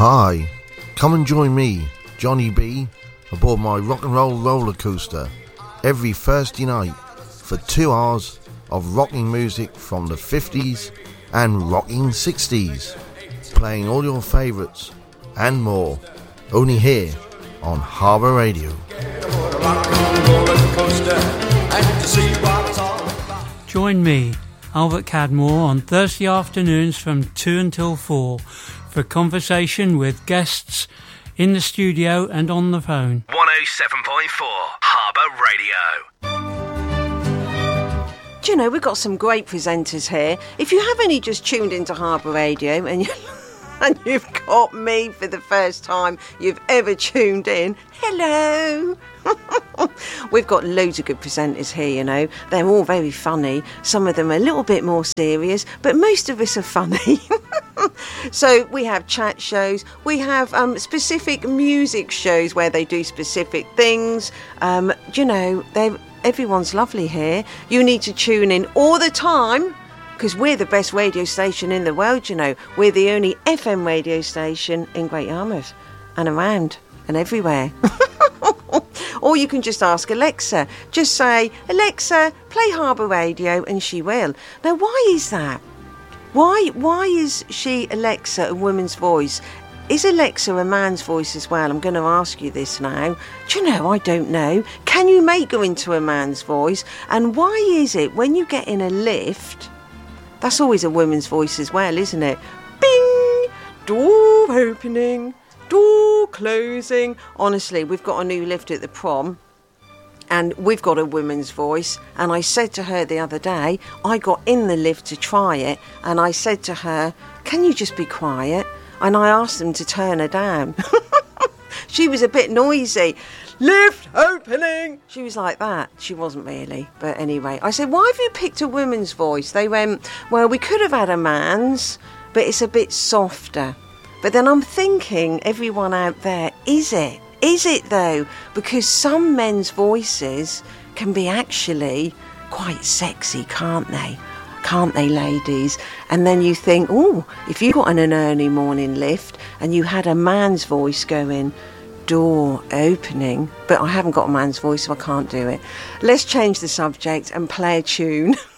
Hi, come and join me, Johnny B, aboard my rock and roll roller coaster every Thursday night for 2 hours of rocking music from the 50s and rocking 60s, playing all your favourites and more, only here on Harbour Radio. Join me, Albert Cadmore, on Thursday afternoons from 2 until 4 for conversation with guests in the studio and on the phone. 107.4 Harbour Radio. Do you know, we've got some great presenters here. If you have only just tuned into Harbour Radio and you've got me for the first time you've ever tuned in, hello. We've got loads of good presenters here, you know. They're all very funny. Some of them are a little bit more serious, but most of us are funny. So we have chat shows. We have specific music shows where they do specific things. You know, everyone's lovely here. You need to tune in all the time, because we're the best radio station in the world, you know. We're the only FM radio station in Great Yarmouth and around and everywhere. Or you can just ask Alexa. Just say, Alexa, play Harbour Radio, and she will. Now, why is that? Why is she, Alexa, a woman's voice? Is Alexa a man's voice as well? I'm going to ask you this now. Do you know, I don't know. Can you make her into a man's voice? And why is it when you get in a lift, that's always a woman's voice as well, isn't it? Bing! Door opening. Door closing. Honestly, we've got a new lift at the prom and we've got a woman's voice, and I said to her the other day, I got in the lift to try it, and I said to her, can you just be quiet? And I asked them to turn her down. She was a bit noisy. Lift opening. She was like that. She wasn't really, but anyway, I said, why have you picked a woman's voice? They went, well, we could have had a man's, but it's a bit softer. But then I'm thinking, everyone out there, is it? Is it though? Because some men's voices can be actually quite sexy, can't they? Can't they, ladies? And then you think, oh, if you got in an early morning lift and you had a man's voice going, door opening, but I haven't got a man's voice, so I can't do it. Let's change the subject and play a tune.